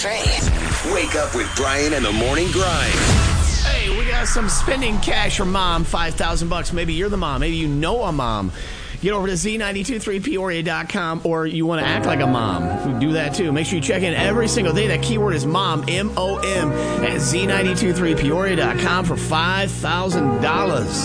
Z92.3. Wake up with Brian and the Morning Grind. Hey, we got some spending cash for mom, $5,000. Maybe you're the mom. Maybe you know a mom. Get over to Z923Peoria.com, or you want to act like a mom. We do that too. Make sure you check in every single day. That keyword is mom, M-O-M, at Z923Peoria.com for $5,000.